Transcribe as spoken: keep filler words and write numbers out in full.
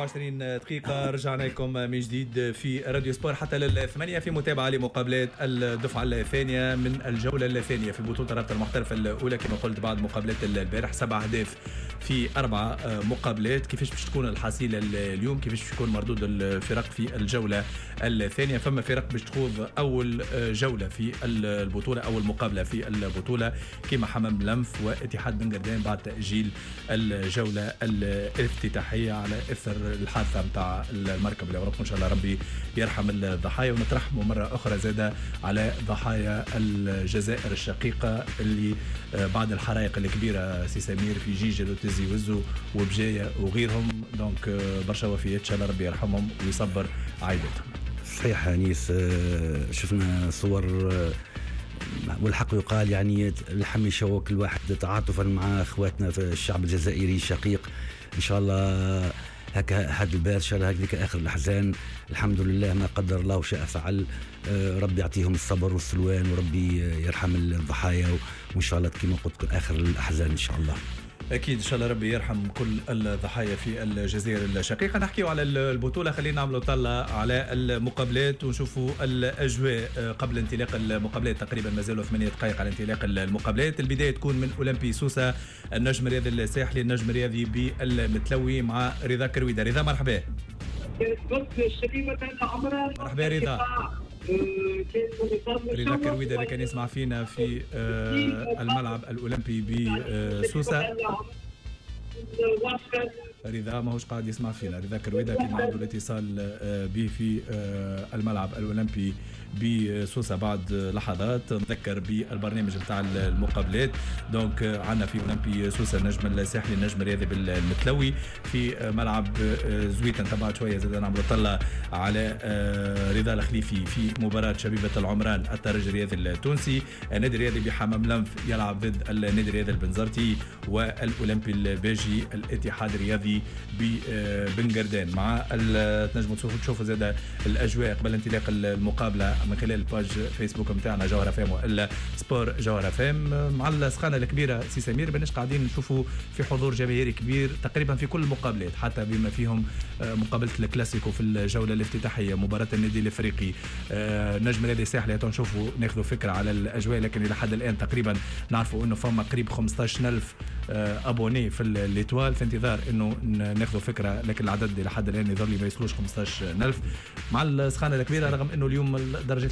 وعشرين دقيقة رجعنا لكم من جديد في راديو سبور حتى للثمانية في متابعة لمقابلات الدفعة الثانية من الجولة الثانية في بطولة الرابطة المحترفة الأولى. كما قلت بعد مقابلات البارح سبع أهداف في أربع مقابلات. كيفاش باش تكون الحصيلة اليوم؟ كيفاش باش يكون مردود الفرق في الجولة الثانية؟ فما فرق باش تخوض أول جولة في البطولة، أول مقابلة في البطولة كما حمام لمف واتحاد بن قردان بعد تأجيل الجولة الافتتاحية على إثر الحادثة متاع المركب الأوروبي. إن شاء الله ربي يرحم الضحايا ونترحموا مرة أخرى زادة على ضحايا الجزائر الشقيقة اللي بعد الحرائق الكبيرة سي سمير في جيجل وتزي وزو وبجاية وغيرهم. دونك برشا وفيات إن شاء الله ربي يرحمهم ويصبر عائلتهم. صحيح أنيس، شفنا صور والحق يقال يعني لحم يشوك الواحد تعاطفا مع اخواتنا في الشعب الجزائري الشقيق. ان شاء الله هكا هاد البال ان شاء الله هكذيك اخر الاحزان. الحمد لله ما قدر الله وشاء فعل. ربي يعطيهم الصبر والسلوان وربي يرحم الضحايا، وان شاء الله كما قلت اخر الاحزان ان شاء الله. أكيد إن شاء الله ربي يرحم كل الضحايا في الجزائر الشقيقة. نحكيو على البطولة، خلينا نعملوا طلة على المقابلات ونشوفوا الأجواء قبل انطلاق المقابلات. تقريبا ما زالوا ثمانية دقائق على انطلاق المقابلات. البداية تكون من أولمبي سوسة النجم الرياضي الساحلي النجم الرياضي بالمتلوي مع رضا كرويدة. رضا مرحبا. مرحبا رضا. رضا كرويدة اللي كان يسمع فينا في الملعب الأولمبي بسوسة. رضا ماهوش قاعد يسمع فينا. رضا كرويدة كان عنده الاتصال به في الملعب الأولمبي بسوسة بعد لحظات. نذكر بالبرنامج نتاع المقابلات. دونك عندنا في أولمبي سوسة النجم الساحلي النجم الرياضي بالمتلوي في ملعب زويتة. تبعت شوية زاد نعملوا طلة على رضا الخليفي في مباراة شبيبة العمران الترجي الرياضي التونسي. النادي الرياضي بحمام لمف يلعب ضد النادي الرياضي البنزرتي، والأولمبي الباجي الاتحاد الرياضي ببن قردان. مع تنجموا تشوفوا زاد الأجواء قبل انطلاق المقابلة من خلال الباج فيسبوك متاعنا جوهرة فام والا سبور جوهرة فام. مع السخانة الكبيرة سي سمير بنش قاعدين نشوفوا في حضور جماهيري كبير تقريبا في كل المقابلات، حتى بما فيهم مقابلة الكلاسيكو في الجولة الافتتاحية، مباراة النادي الافريقي، نجم الرياضي الساحلي. تنشوفوا ناخذوا فكرة على الأجواء، لكن إلى حد الآن تقريبا نعرفوا إنه فما قريب خمسة عشر ألف أبوني في الإيطوال، في انتظار إنه ناخذوا فكرة، لكن العدد إلى حد الآن يظل ما يوصلوش خمسة عشر ألف. مع السخانة الكبيرة رغم إنه اليوم درجة